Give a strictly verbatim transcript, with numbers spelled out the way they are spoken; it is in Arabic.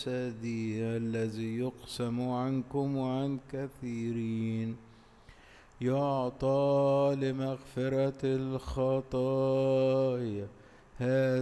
جسدي الذي يقسم عنكم وعن كثيرين يعطى لمغفرة الخطايا.